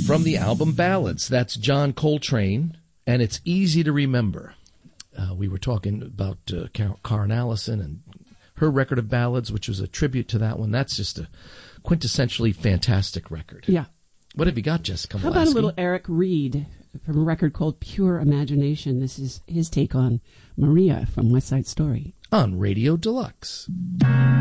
From the album Ballads, that's John Coltrane, and it's easy to remember. We were talking about Karen Allison and her record of ballads, which was a tribute to that one. That's just a quintessentially fantastic record. Yeah. What have you got, Jessica? How about a little Eric Reed from a record called Pure Imagination? This is his take on Maria from West Side Story. On Radio Deluxe.